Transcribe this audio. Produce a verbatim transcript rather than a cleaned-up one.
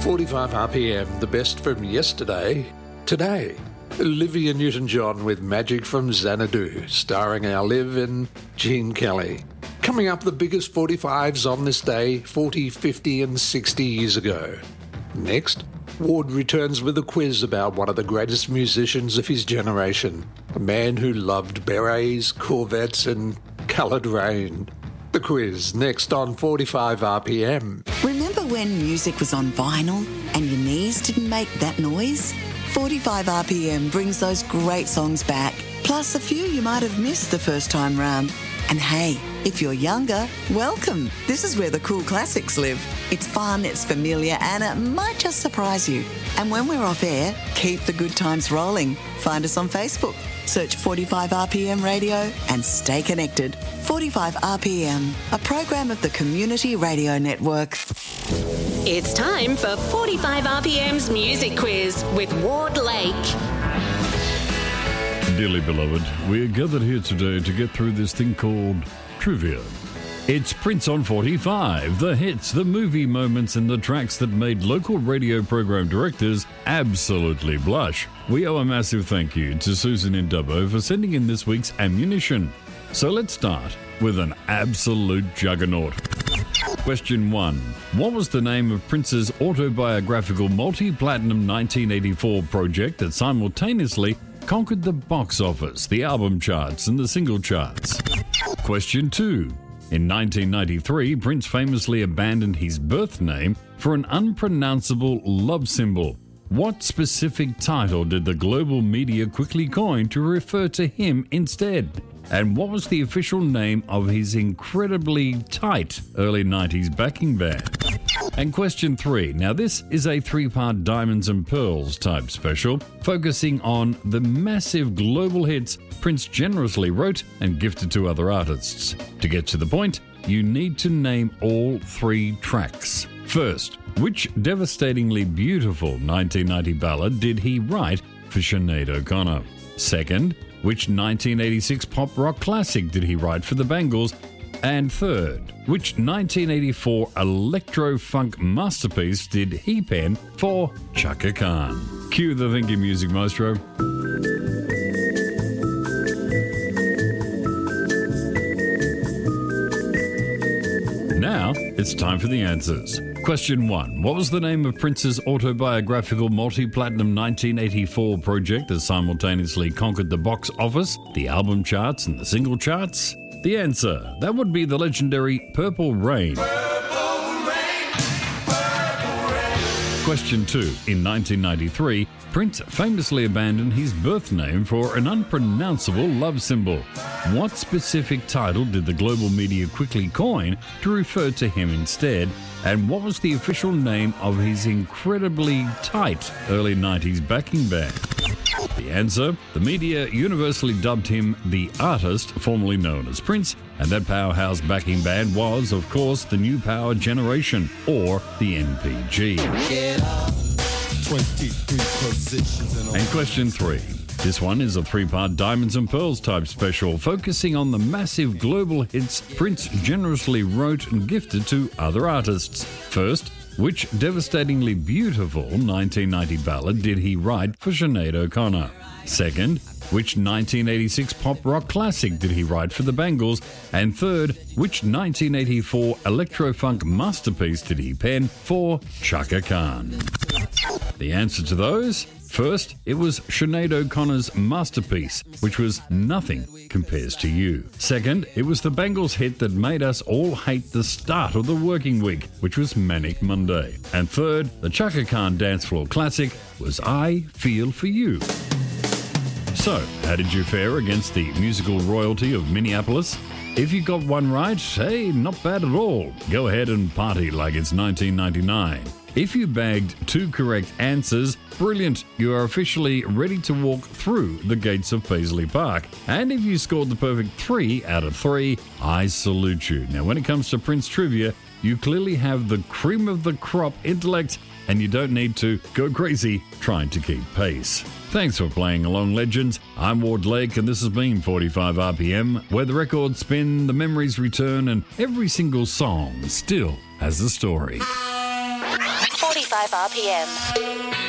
forty-five R P M, the best from yesterday, today. Olivia Newton-John with Magic from Xanadu, starring our Liv and Gene Kelly. Coming up, the biggest forty-fives on this day, forty, fifty and sixty years ago. Next, Ward returns with a quiz about one of the greatest musicians of his generation, a man who loved berets, Corvettes and coloured rain. The quiz, next on forty-five R P M. Remember when music was on vinyl and your knees didn't make that noise? forty-five R P M brings those great songs back, plus a few you might have missed the first time round. And hey, if you're younger, welcome. This is where the cool classics live. It's fun, it's familiar, and it might just surprise you. And when we're off air, keep the good times rolling. Find us on Facebook. Search forty-five R P M Radio and stay connected. forty-five R P M, a program of the Community Radio Network. It's time for forty-five R P M's Music Quiz with Ward Lake. Dearly beloved, we are gathered here today to get through this thing called trivia. It's Prince on forty-five, the hits, the movie moments and the tracks that made local radio program directors absolutely blush. We owe a massive thank you to Susan in Dubbo for sending in this week's ammunition. So let's start with an absolute juggernaut. Question one. What was the name of Prince's autobiographical multi-platinum nineteen eighty-four project that simultaneously conquered the box office, the album charts and the single charts? Question two. In nineteen ninety-three, Prince famously abandoned his birth name for an unpronounceable love symbol. What specific title did the global media quickly coin to refer to him instead? And what was the official name of his incredibly tight early nineties backing band? And question three. Now this is a three-part Diamonds and Pearls type special, focusing on the massive global hits Prince generously wrote and gifted to other artists. To get to the point, you need to name all three tracks. First, which devastatingly beautiful nineteen ninety ballad did he write for Sinead O'Connor? Second, which nineteen eighty-six pop rock classic did he write for the Bangles? And third, which nineteen eighty-four electro-funk masterpiece did he pen for Chaka Khan? Cue the thinky music, maestro. Now, it's time for the answers. Question one. What was the name of Prince's autobiographical multi-platinum nineteen eighty-four project that simultaneously conquered the box office, the album charts and the single charts? The answer, that would be the legendary Purple Rain. Purple Rain, Purple Rain. Question two. In nineteen ninety-three, Prince famously abandoned his birth name for an unpronounceable love symbol. What specific title did the global media quickly coin to refer to him instead? And what was the official name of his incredibly tight early nineties backing band? The answer, the media universally dubbed him the artist formerly known as Prince, and that powerhouse backing band was, of course, the New Power Generation, or the N P G. And question three. This one is a three-part Diamonds and Pearls type special, focusing on the massive global hits Prince generously wrote and gifted to other artists. First, which devastatingly beautiful nineteen ninety ballad did he write for Sinead O'Connor? Second, which nineteen eighty-six pop rock classic did he write for the Bangles? And third, which nineteen eighty-four electro-funk masterpiece did he pen for Chaka Khan? The answer to those? First, it was Sinead O'Connor's masterpiece, which was Nothing Compares to You. Second, it was the Bangles hit that made us all hate the start of the working week, which was Manic Monday. And third, the Chaka Khan dance floor classic was I Feel For You. So, how did you fare against the musical royalty of Minneapolis? If you got one right, hey, not bad at all. Go ahead and party like it's nineteen ninety-nine. If you bagged two correct answers, brilliant, you are officially ready to walk through the gates of Paisley Park. And if you scored the perfect three out of three, I salute you. Now, when it comes to Prince trivia, you clearly have the cream of the crop intellect, and you don't need to go crazy trying to keep pace. Thanks for playing along, legends. I'm Ward Lake, and this has been forty-five R P M, where the records spin, the memories return, and every single song still has a story. forty-five R P M.